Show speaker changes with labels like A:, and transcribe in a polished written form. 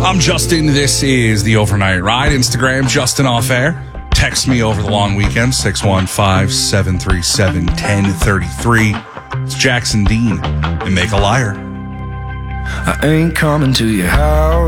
A: I'm Justin. This is the Overnight Ride. Instagram, Justin Off Air. Text me over the long weekend, 615-737-1033. It's Jackson Dean and Make a Liar.
B: I ain't coming to your house.